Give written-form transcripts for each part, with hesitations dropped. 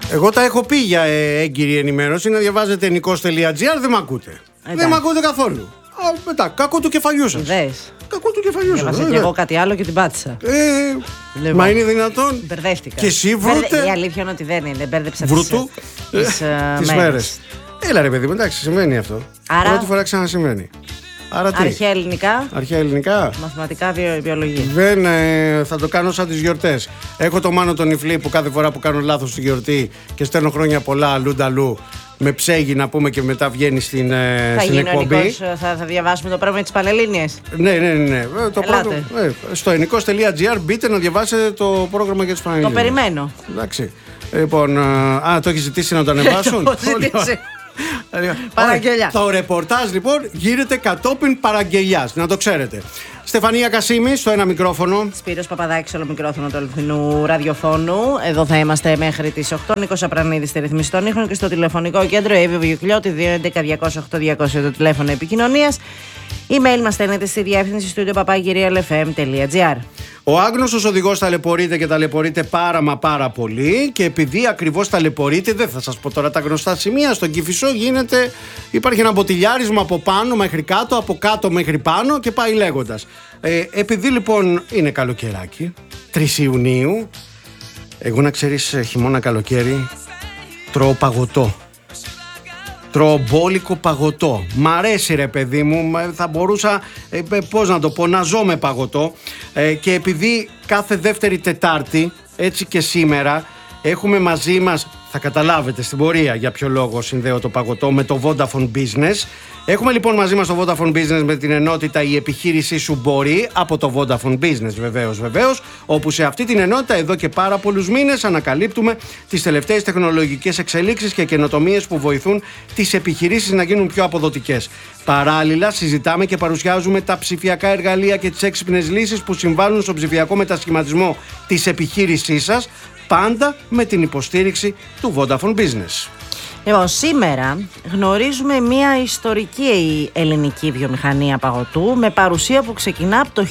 Εγώ τα έχω πει για έγκυρη ενημέρωση, να διαβάζετε nikos.gr, δεν μ' ακούτε. Δεν μ' ακούτε καθόλου. Μετά, κακό του κεφαλιού σας. Κακό του κεφαλιού σας. Διάβασα και εγώ κάτι άλλο και την πάτησα. Μα είναι δυνατόν? Μπερδεύτηκα. Και εσύ βρούτε. Η αλήθεια είναι ότι δεν είναι. Μπέρδεψα τις μέρες. Έλα ρε παιδί μου, εντάξει, σημαίνει αυτό. Άρα... Πρώτη φορά ξανασημαίνει. Άρα τι? Αρχαία ελληνικά. Αρχαία ελληνικά. Μαθηματικά, βιολογία. Δεν θα το κάνω σαν τις γιορτές. Έχω το Μάνο τον Ιφλή που κάθε φορά που κάνω λάθος στη γιορτή και στέλνω χρόνια πολλά αλλού με ψέγει να πούμε και μετά βγαίνει στην εκπομπή. Θα διαβάσουμε το πρόγραμμα της Πανελλήνιας. Ναι. Στο ενικός.gr μπείτε να διαβάσετε το πρόγραμμα για τις Πανελλήνιες. Το περιμένω. Εντάξει. Λοιπόν, το έχει ζητήσει να το ανεβάσουν. Παραγγελιά. Το ρεπορτάζ λοιπόν γίνεται κατόπιν παραγγελιάς, να το ξέρετε. Στεφανία Κασίμη στο ένα μικρόφωνο. Σπύρος Παπαδάκης, όλο μικρόφωνο του αληθινού ραδιοφώνου. Εδώ θα είμαστε μέχρι τις 8. Νίκος Απρανίδης στη ρυθμίση των ήχων και στο τηλεφωνικό κέντρο Εύη Βιουκλιώτη 211-200-8200 το τηλέφωνο επικοινωνίας. Email μας στέλνετε στη διεύθυνση studio@lfm.gr. Ο άγνωστος οδηγός ταλαιπωρείται και ταλαιπωρείται πάρα πολύ. Και επειδή ακριβώς ταλαιπωρείται, δεν θα σας πω τώρα τα γνωστά σημεία. Στον Κηφισό υπάρχει ένα μποτιλιάρισμα από πάνω μέχρι κάτω, από κάτω μέχρι πάνω και πάει λέγοντας. Επειδή λοιπόν είναι καλοκαιράκι, 3 Ιουνίου, εγώ να ξέρεις χειμώνα καλοκαίρι τρώω παγωτό. Τρώω μπόλικο παγωτό. Μ' αρέσει ρε παιδί μου, θα μπορούσα, πώς να το πω, να ζω με παγωτό. Και επειδή κάθε δεύτερη Τετάρτη, έτσι και σήμερα, έχουμε μαζί μας, θα καταλάβετε στην πορεία για ποιο λόγο συνδέω το παγωτό με το Vodafone Business. Έχουμε λοιπόν μαζί μας το Vodafone Business με την ενότητα «Η επιχείρησή σου μπορεί» από το Vodafone Business βεβαίως, όπου σε αυτή την ενότητα εδώ και πάρα πολλούς μήνες ανακαλύπτουμε τις τελευταίες τεχνολογικές εξελίξεις και καινοτομίες που βοηθούν τις επιχειρήσεις να γίνουν πιο αποδοτικές. Παράλληλα συζητάμε και παρουσιάζουμε τα ψηφιακά εργαλεία και τις έξυπνες λύσεις που συμβάλλουν στον ψηφιακό μετασχηματισμό της επιχείρησής σας, πάντα με την υποστήριξη του Vodafone Business. Λοιπόν, σήμερα γνωρίζουμε μια ιστορική ελληνική βιομηχανία παγωτού με παρουσία που ξεκινά από το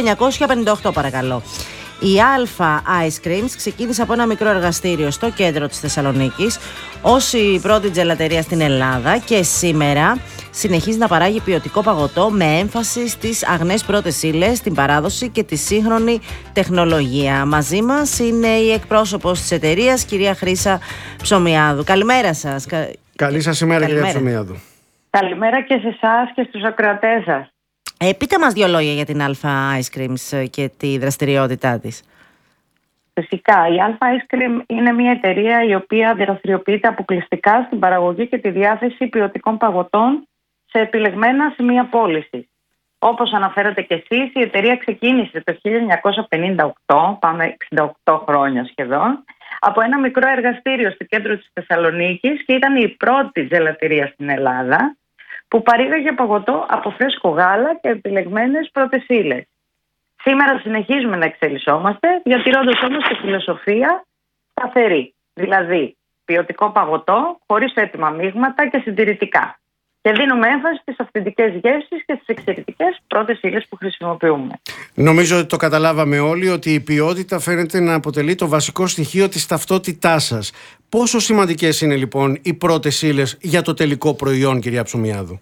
1958, παρακαλώ. Η Alpha Ice Creams ξεκίνησε από ένα μικρό εργαστήριο στο κέντρο της Θεσσαλονίκης ως η πρώτη τζελατερία στην Ελλάδα και σήμερα συνεχίζει να παράγει ποιοτικό παγωτό με έμφαση στις αγνές πρώτες ύλες, την παράδοση και τη σύγχρονη τεχνολογία. Μαζί μας είναι η εκπρόσωπος της εταιρείας, κυρία Χρύσα Ψωμιάδου. Καλημέρα σας. Καλή σας ημέρα, κυρία Ψωμιάδου. Καλημέρα και σε εσάς και στους ακροατές σας. Πείτε μας 2 λόγια για την Alpha Ice Creams και τη δραστηριότητά της. Φυσικά, η Alpha Ice Cream είναι μια εταιρεία η οποία δραστηριοποιείται αποκλειστικά στην παραγωγή και τη διάθεση ποιοτικών παγωτών σε επιλεγμένα σημεία πώλησης. Όπως αναφέρατε και εσείς, η εταιρεία ξεκίνησε το 1958, πάμε 68 χρόνια σχεδόν, από ένα μικρό εργαστήριο στο κέντρο της Θεσσαλονίκης και ήταν η πρώτη τζελατερία στην Ελλάδα που παρήγαγε παγωτό από φρέσκο γάλα και επιλεγμένες πρώτες ύλες. Σήμερα συνεχίζουμε να εξελισσόμαστε, διατηρώντας όμως τη φιλοσοφία σταθερή. Δηλαδή, ποιοτικό παγωτό, χωρίς έτοιμα μείγματα και συντηρητικά. Και δίνουμε έμφαση στις αυθεντικές γεύσεις και στις εξαιρετικές πρώτες ύλες που χρησιμοποιούμε. Νομίζω ότι το καταλάβαμε όλοι ότι η ποιότητα φαίνεται να αποτελεί το βασικό στοιχείο της ταυτότητάς σας. Πόσο σημαντικές είναι λοιπόν οι πρώτες ύλες για το τελικό προϊόν, κυρία Ψωμιάδου?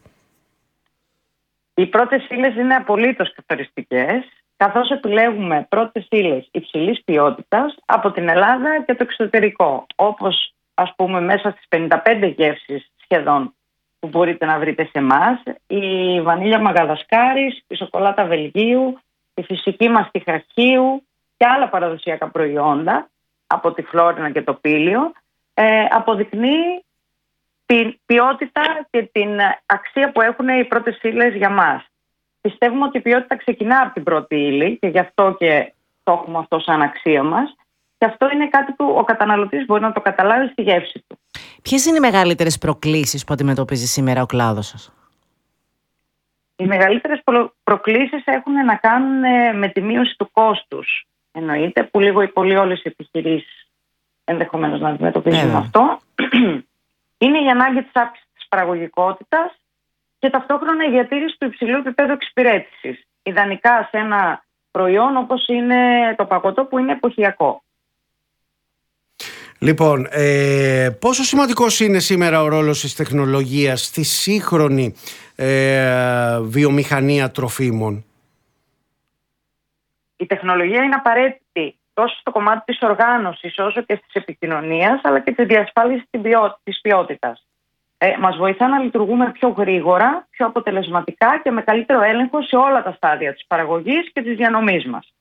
Οι πρώτες ύλες είναι απολύτως καθοριστικές, καθώς επιλέγουμε πρώτες ύλες υψηλής ποιότητας από την Ελλάδα και το εξωτερικό. Όπως ας πούμε μέσα στις 55 γεύσεις σχεδόν που μπορείτε να βρείτε σε εμάς, η βανίλια Μαγαδασκάρης, η σοκολάτα Βελγίου, η φυσική μαστίχα Χίου και άλλα παραδοσιακά προϊόντα από τη Φλόρινα και το Πήλιο, αποδεικνύει την ποιότητα και την αξία που έχουν οι πρώτες ύλες για μας. Πιστεύουμε ότι η ποιότητα ξεκινά από την πρώτη ύλη και γι' αυτό και το έχουμε αυτό σαν αξία μας. Και αυτό είναι κάτι που ο καταναλωτής μπορεί να το καταλάβει στη γεύση του. Ποιες είναι οι μεγαλύτερες προκλήσεις που αντιμετωπίζει σήμερα ο κλάδος σας? Οι μεγαλύτερες προκλήσεις έχουν να κάνουν με τη μείωση του κόστους. Εννοείται, που λίγο ή πολύ όλες οι επιχειρήσεις ενδεχομένως να αντιμετωπίζουν αυτό. Είναι η ανάγκη της αύξησης της παραγωγικότητας και ταυτόχρονα η διατήρηση του υψηλού επίπεδου εξυπηρέτησης. Ιδανικά σε ένα προϊόν όπως είναι το παγωτό που είναι εποχιακό. Λοιπόν, πόσο σημαντικός είναι σήμερα ο ρόλος της τεχνολογίας στη σύγχρονη βιομηχανία τροφίμων? Η τεχνολογία είναι απαραίτητη τόσο στο κομμάτι της οργάνωσης όσο και της επικοινωνίας, αλλά και της διασφάλισης της ποιότητας. Μας βοηθά να λειτουργούμε πιο γρήγορα, πιο αποτελεσματικά και με καλύτερο έλεγχο σε όλα τα στάδια της παραγωγής και της διανομής μας.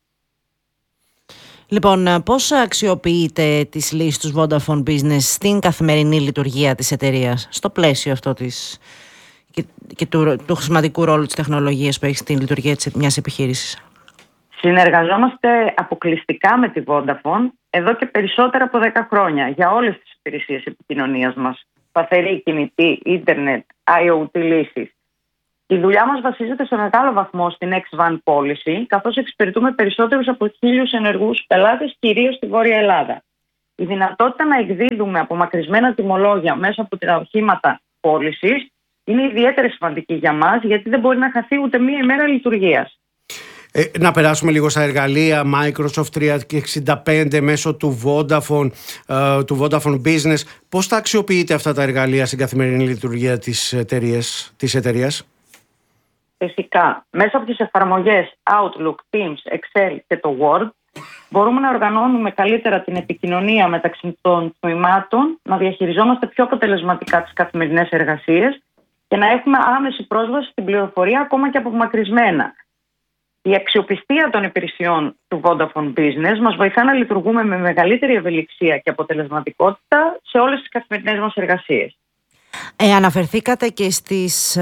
Λοιπόν, πώς αξιοποιείτε τις λύσεις του Vodafone Business στην καθημερινή λειτουργία της εταιρείας, στο πλαίσιο αυτό και του σημαντικού ρόλου της τεχνολογίας που έχει στην λειτουργία μιας επιχείρησης? Συνεργαζόμαστε αποκλειστικά με τη Vodafone εδώ και περισσότερα από 10 χρόνια για όλες τις υπηρεσίες επικοινωνίας μας. Σταθερή, κινητή, ίντερνετ, IoT λύσεις. Η δουλειά μας βασίζεται σε μεγάλο βαθμό στην X-Van πώληση, καθώς εξυπηρετούμε περισσότερους από 1.000 ενεργούς πελάτες, κυρίως στη Βόρεια Ελλάδα. Η δυνατότητα να εκδίδουμε απομακρυσμένα τιμολόγια μέσα από τα οχήματα πώλησης είναι ιδιαίτερα σημαντική για μας, γιατί δεν μπορεί να χαθεί ούτε μία ημέρα λειτουργίας. Να περάσουμε λίγο στα εργαλεία Microsoft 365 μέσω του Vodafone Business. Πώς τα αξιοποιείτε αυτά τα εργαλεία στην καθημερινή λειτουργία της εταιρείας? Φυσικά, μέσα από τις εφαρμογές Outlook, Teams, Excel και το Word μπορούμε να οργανώνουμε καλύτερα την επικοινωνία μεταξύ των τμήματων, να διαχειριζόμαστε πιο αποτελεσματικά τις καθημερινές εργασίες και να έχουμε άμεση πρόσβαση στην πληροφορία ακόμα και απομακρυσμένα. Η αξιοπιστία των υπηρεσιών του Vodafone Business μας βοηθά να λειτουργούμε με μεγαλύτερη ευελιξία και αποτελεσματικότητα σε όλες τις καθημερινές μας εργασίες. Αναφερθήκατε και στις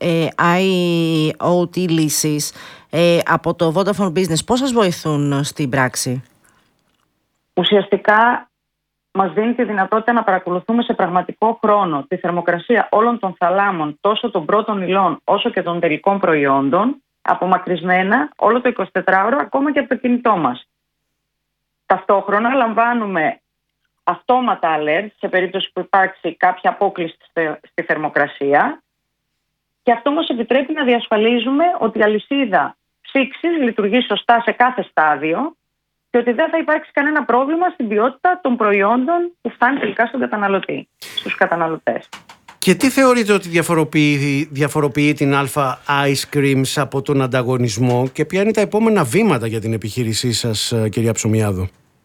IoT λύσεις από το Vodafone Business. Πώς σας βοηθούν στην πράξη? Ουσιαστικά μας δίνει τη δυνατότητα να παρακολουθούμε σε πραγματικό χρόνο τη θερμοκρασία όλων των θαλάμων, τόσο των πρώτων υλών όσο και των τελικών προϊόντων, απομακρυσμένα όλο το 24ωρο, ακόμα και από το κινητό μας. Ταυτόχρονα λαμβάνουμε αυτόματα alert σε περίπτωση που υπάρξει κάποια απόκλιση στη θερμοκρασία, και αυτό μας επιτρέπει να διασφαλίζουμε ότι η αλυσίδα ψήξης λειτουργεί σωστά σε κάθε στάδιο και ότι δεν θα υπάρξει κανένα πρόβλημα στην ποιότητα των προϊόντων που φτάνει τελικά στον καταναλωτή, στους καταναλωτές. Και τι θεωρείτε ότι διαφοροποιεί την Alpha Ice Creams από τον ανταγωνισμό, και ποια είναι τα επόμενα βήματα για την επιχείρησή σας, κυρία Ψωμιάδου?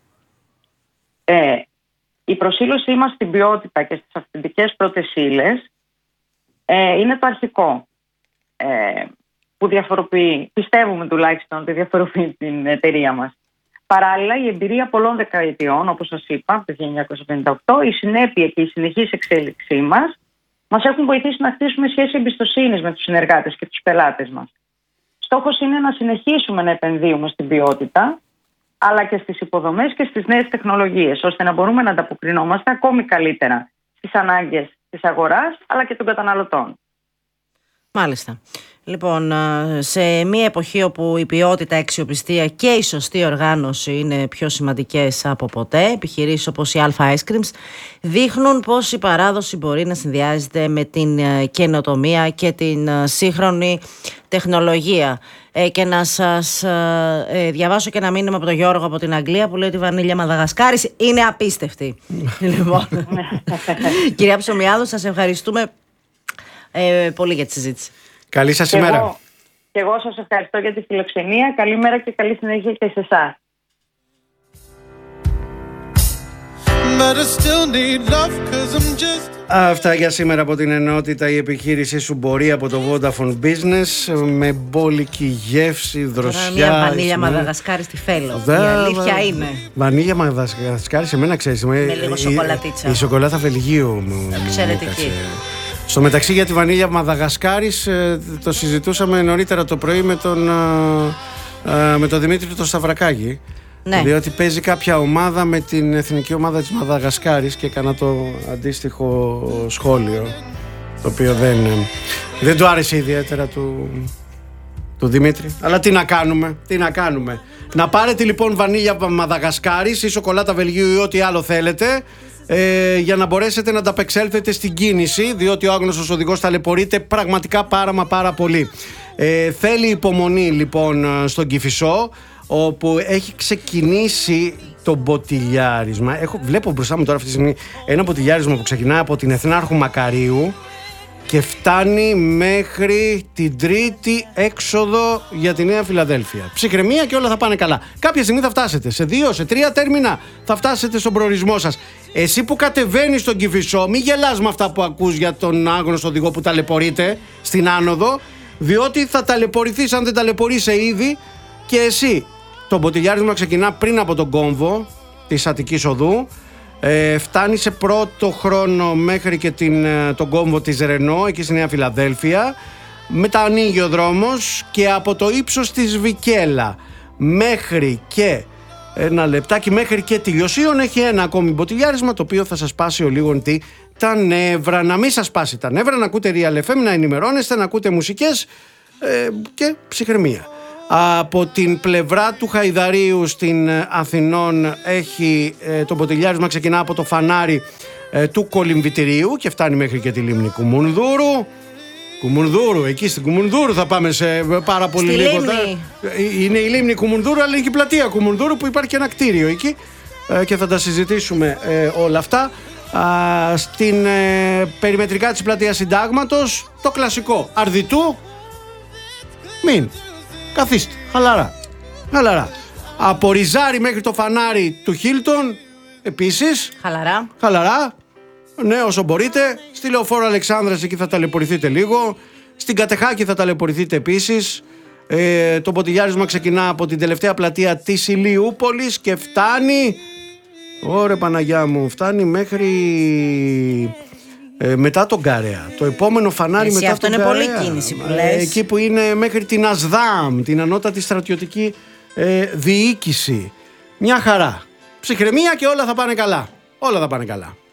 Η προσήλωσή μας στην ποιότητα και στις αυθεντικές πρώτες ύλες είναι το αρχικό που διαφοροποιεί, πιστεύουμε τουλάχιστον ότι διαφοροποιεί την εταιρεία μας. Παράλληλα, η εμπειρία πολλών δεκαετιών, όπως σας είπα, από το 1958, η συνέπεια και η συνεχής εξέλιξή μας έχουν βοηθήσει να χτίσουμε σχέση εμπιστοσύνης με τους συνεργάτες και τους πελάτες μας. Στόχος είναι να συνεχίσουμε να επενδύουμε στην ποιότητα, αλλά και στις υποδομές και στις νέες τεχνολογίες, ώστε να μπορούμε να ανταποκρινόμαστε ακόμη καλύτερα στις ανάγκες της αγοράς, αλλά και των καταναλωτών. Μάλιστα. Λοιπόν, σε μια εποχή όπου η ποιότητα, η αξιοπιστία και η σωστή οργάνωση είναι πιο σημαντικές από ποτέ, επιχειρήσεις όπως η Alpha Ice Creams δείχνουν πως η παράδοση μπορεί να συνδυάζεται με την καινοτομία και την σύγχρονη τεχνολογία. Και να σας διαβάσω και ένα μήνυμα από τον Γιώργο από την Αγγλία που λέει ότι η βανίλια Μαδαγασκάρης είναι απίστευτη. Λοιπόν, κυρία Ψωμιάδου, σας ευχαριστούμε πολύ για τη συζήτηση. Καλή σας ημέρα. Και εγώ σας ευχαριστώ για τη φιλοξενία. Καλή μέρα και καλή συνέχεια και σε εσάς. Αυτά για σήμερα από την ενότητα. Η επιχείρησή σου μπορεί από το Vodafone Business, με μπόλικη γεύση, δροσιά. Μια βανίλια Μαδαγασκάρη στη θέλω. Η αλήθεια είναι. Βανίλια Μαδαγασκάρη, σε μένα ξέρεις. Με λίγο σοκολατίτσα. Η σοκολάτα Βελγίου μου. Εξαιρετική. Στο μεταξύ, για τη βανίλια Μαδαγασκάρης το συζητούσαμε νωρίτερα το πρωί με τον Δημήτρη τον Σταυρακάκη. Ναι. Διότι παίζει κάποια ομάδα με την εθνική ομάδα της Μαδαγασκάρης και έκανα το αντίστοιχο σχόλιο, το οποίο δεν του άρεσε ιδιαίτερα του Δημήτρη. Αλλά τι να κάνουμε. Να πάρετε λοιπόν βανίλια Μαδαγασκάρης ή σοκολάτα Βελγίου ή ό,τι άλλο θέλετε, για να μπορέσετε να ανταπεξέλθετε στην κίνηση, διότι ο άγνωστος οδηγός ταλαιπωρείται πραγματικά πάρα πολύ. Θέλει υπομονή λοιπόν στον Κηφισό, όπου έχει ξεκινήσει το μποτιλιάρισμα. Βλέπω μπροστά μου τώρα αυτή τη στιγμή ένα μποτιλιάρισμα που ξεκινάει από την Εθνάρχου Μακαρίου και φτάνει μέχρι την τρίτη έξοδο για τη Νέα Φιλαδέλφια. Ψυχραιμία και όλα θα πάνε καλά. Κάποια στιγμή θα φτάσετε. Σε 2, σε 3 τέρμινα θα φτάσετε στον προορισμό σας. Εσύ που κατεβαίνεις στον Κηφισό, μην γελάς με αυτά που ακούς για τον άγνωστο οδηγό που ταλαιπωρείται στην άνοδο, διότι θα ταλαιπωρηθείς αν δεν ταλαιπωρείσαι ήδη και εσύ. Το μποτιλιάρισμα ξεκινά πριν από τον κόμβο της Αττικής Οδού. Φτάνει σε πρώτο χρόνο μέχρι και τον κόμβο της Ρενό εκεί στη Νέα Φιλαδέλφια. Μετά ανοίγει ο δρόμος και από το ύψος της Βικέλα μέχρι και ένα λεπτάκι μέχρι και τη Λιωσίων έχει ένα ακόμη μποτιλιάρισμα το οποίο θα σας σπάσει ο λίγο τα νεύρα. Να μην σας σπάσει τα νεύρα, να ακούτε Real FM, να ενημερώνεστε, να ακούτε μουσικές και ψυχραιμία. Από την πλευρά του Χαϊδαρίου στην Αθηνών έχει το μποτιλιάρισμα ξεκινά από το φανάρι του Κολυμβητηρίου και φτάνει μέχρι και τη λίμνη Κουμουνδούρου. Εκεί στην Κουμουνδούρου θα πάμε σε πάρα πολύ λίγο. Είναι η λίμνη Κουμουνδούρου, αλλά είναι και η πλατεία Κουμουνδούρου που υπάρχει και ένα κτίριο εκεί και θα τα συζητήσουμε όλα αυτά. Στην περιμετρικά της πλατείας Συντάγματος το κλασικό Αρδιτού. Μην καθίστε, χαλαρά. Από Ριζάρι μέχρι το φανάρι του Χίλτον επίσης χαλαρά. Ναι, όσο μπορείτε. Στη Λεωφόρο Αλεξάνδρας εκεί θα ταλαιπωρηθείτε λίγο. Στην Κατεχάκη θα ταλαιπωρηθείτε επίσης. Το μποτιλιάρισμα ξεκινά από την τελευταία πλατεία της Ηλιούπολης και φτάνει, ωρε Παναγιά μου, φτάνει μέχρι μετά τον Καρέα. Το επόμενο φανάρι μετά αυτό τον είναι Καρέα. πολύ κίνηση που λες. Εκεί που είναι μέχρι την ΑΣΔΑΜ, την Ανώτατη Στρατιωτική Διοίκηση. Μια χαρά. Ψυχραιμία και όλα θα πάνε καλά.